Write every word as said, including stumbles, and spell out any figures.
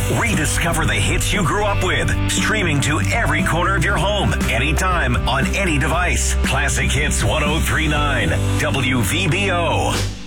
Rediscover the hits you grew up with. Streaming to every corner of your home, anytime, on any device. Classic Hits ten thirty-nine, W V B O.